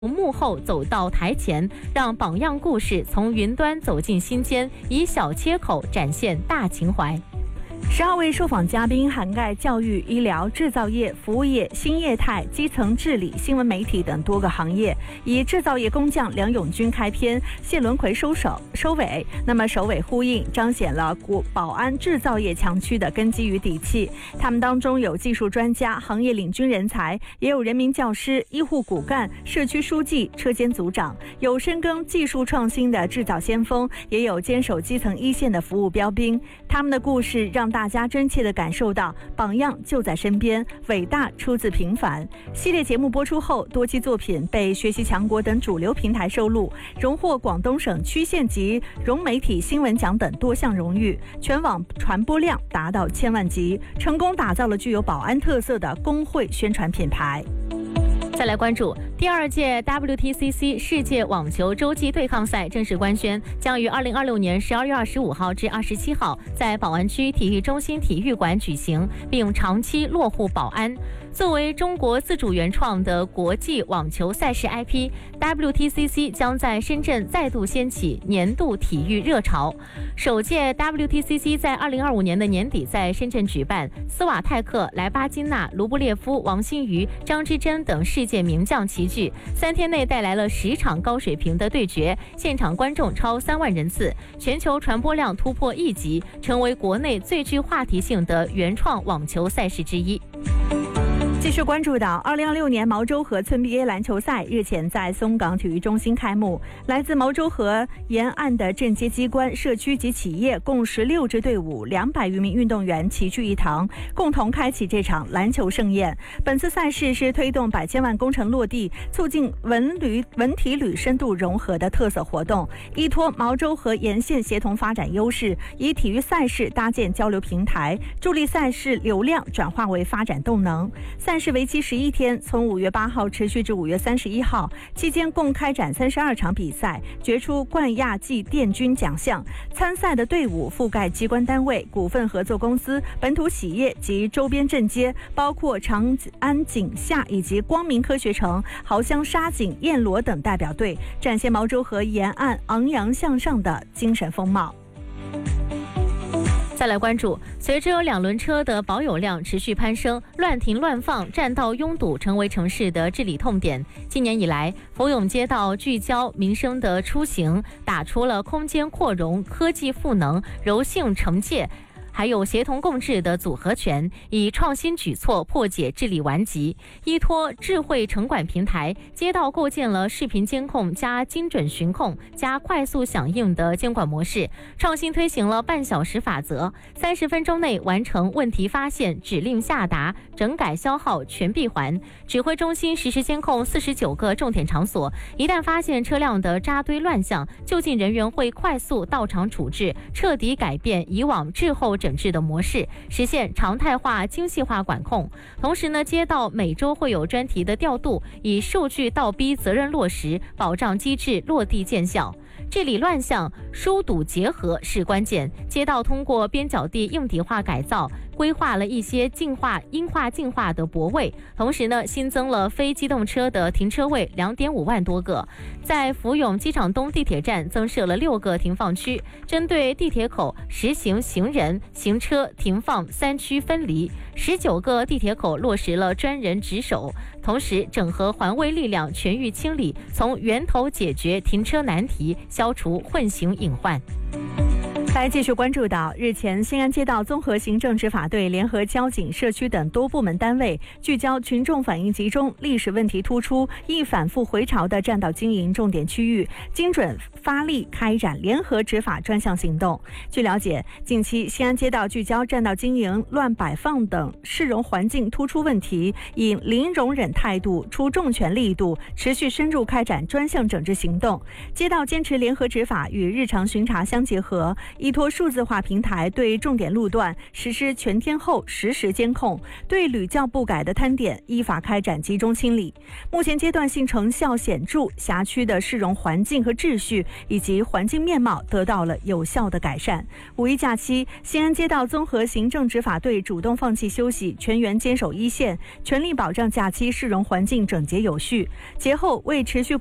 从幕后走到台前，让榜样故事从云端走进心间，以小切口展现大情怀。 12位受访嘉宾涵盖教育、医疗、制造业、服务业、新业态、基层治理、新闻媒体等多个行业，以制造业工匠梁永军开篇，谢伦奎收尾。那么首尾呼应，彰显了保安制造业强区的根基与底气。他们当中有技术专家、行业领军人才，也有人民教师、医护骨干、社区书记、车间组长，有深耕技术创新的制造先锋，也有坚守基层一线的服务标兵。他们的故事让大家真切地感受到榜样就在身边，伟大出自平凡。系列节目播出后，多期作品被学习强国等主流平台收录，荣获广东省区县级融媒体新闻奖等多项荣誉，全网传播量达到1000万级，成功打造了具有保安特色的工会宣传品牌。 再来关注第2届 WTCC 世界网球洲际对抗赛正式官宣，将于2026年12月25号至27号在宝安区体育中心体育馆举行，并长期落户宝安。作为中国自主原创的国际网球赛事 IP，WTCC 将在深圳再度掀起年度体育热潮。首届 WTCC 在2025年的年底在深圳举办，斯瓦泰克、莱巴金娜、卢布列夫、王欣瑜、张之臻等世界名将齐聚，3天内带来了10场高水平的对决，现场观众超3万人次，全球传播量突破1级，成为国内最具话题性的原创网球赛事之一。 继续关注到2026年毛洲河村 BA 篮球赛日前在松港体育中心开幕，来自毛洲河沿岸的镇街机关、社区及企业共16支队伍，200余名运动员齐聚一堂，共同开启这场篮球盛宴。本次赛事是推动百千万工程落地，促进文体旅深度融合的特色活动，依托毛洲河沿线协同发展优势，以体育赛事搭建交流平台，助力赛事流量转化为发展动能。赛事为期11天，从5月8号持续至5月31号，期间共开展32场比赛，决出冠亚季殿军奖项。参赛的队伍覆盖机关单位、股份合作公司、本土企业及周边镇街，包括长安景夏以及光明科学城、豪乡沙井、燕罗等代表队，展现毛洲河沿岸昂扬向上的精神风貌。 再来关注，随着2轮车的保有量持续攀升，乱停乱放、占道拥堵成为城市的治理痛点。今年以来，福永街道聚焦民生的出行，打出了空间扩容、科技赋能、柔性惩戒还有协同共治的组合拳，以创新举措破解治理顽疾。依托智慧城管平台，街道构建了视频监控加精准巡控加快速响应的监管模式，创新推行了半小时法则，30分钟内完成问题发现、指令下达、整改消耗全闭环。指挥中心实时监控49个重点场所，一旦发现车辆的扎堆乱象，就近人员会快速到场处置，彻底改变以往滞后整治的模式，实现常态化、精细化管控。同时呢，街道每周会有专题的调度，以数据倒逼责任落实，保障机制落地见效。治理乱象，疏堵结合是关键。街道通过边角地硬体化改造，规划了一些硬化净化的泊位，同时呢，新增了非机动车的停车位2.5万多个。在福永机场东地铁站增设了6个停放区，针对地铁口实行行人、行车停放3区分离，19个地铁口落实了专人值守，同时整合环卫力量全域清理，从源头解决停车难题，消除混行隐患。 来继续关注到，日前新安街道综合行政执法队联合交警、社区等多部门单位，聚焦群众反映集中、历史问题突出、易反复回潮的占道经营重点区域，精准发力开展联合执法专项行动。据了解，近期新安街道聚焦占道经营、乱摆放等市容环境突出问题，以零容忍态度、出重拳力度，持续深入开展专项整治行动。街道坚持联合执法与日常巡查相结合， 依托数字化平台对重点路段实施全天候实时监控，对屡教不改的摊点依法开展集中清理。目前阶段性成效显著，辖区的市容环境和秩序以及环境面貌得到了有效的改善。五一假期，西安街道综合行政执法队主动放弃休息，全员坚守一线，全力保障假期市容环境整洁有序。节后为持续